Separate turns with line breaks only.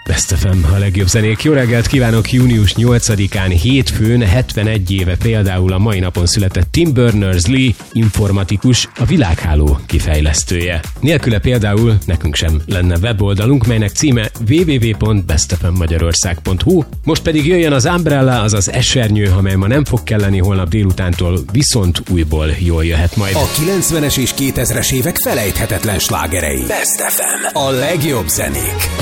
Best FM, a legjobb zenék. Jó reggelt kívánok! Június 8-án hétfőn 71 éve például a mai napon született Tim Berners-Lee, informatikus, a világháló kifejlesztője. Nélküle például nekünk sem lenne weboldalunk, melynek címe www.bestfmmagyarország.hu. Most pedig jöjjön az Umbrella, azaz esernyő, amely ma nem fog kelleni holnap délutántól, viszont újból jól jöhet majd.
A 90-es és 2000-es évek felejthetetlen slágerei. Best FM. A legjobb zenék.